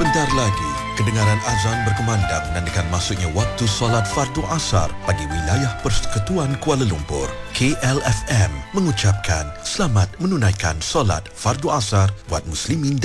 Sebentar lagi, kedengaran azan berkumandang menandakan masuknya waktu solat fardu asar bagi wilayah Persekutuan Kuala Lumpur. KLFM mengucapkan selamat menunaikan solat fardu asar buat muslimin